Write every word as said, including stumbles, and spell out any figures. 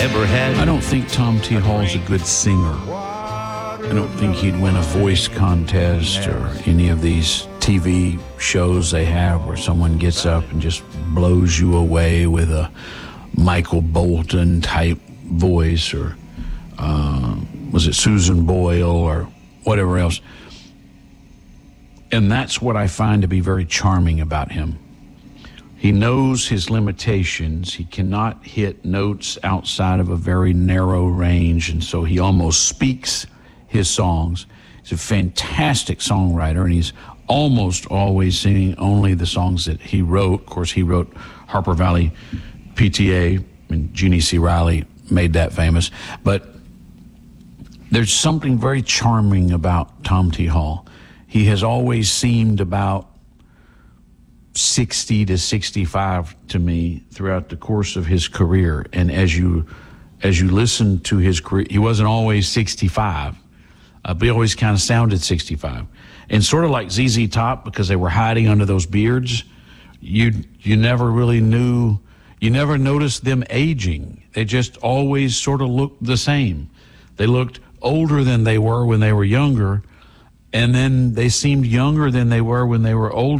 ever had. I don't think Tom T. Hall's a good singer. I don't think he'd win a voice contest or any of these T V shows they have where someone gets up and just blows you away with a Michael Bolton type voice, or uh, was it Susan Boyle or whatever else. And that's what I find to be very charming about him. He knows his limitations. He cannot hit notes outside of a very narrow range, and so he almost speaks his songs. He's a fantastic songwriter, and he's almost always singing only the songs that he wrote. Of course, he wrote Harper Valley P T A, and Jeannie C. Riley made that famous. But there's something very charming about Tom T. Hall. He has always seemed about sixty to sixty-five to me throughout the course of his career. And as you as you listen to his career, he wasn't always sixty-five, uh, but he always kind of sounded sixty-five. And sort of like Z Z Top, because they were hiding under those beards, you you never really knew, you never noticed them aging. They just always sort of looked the same. They looked older than they were when they were younger, and then they seemed younger than they were when they were older.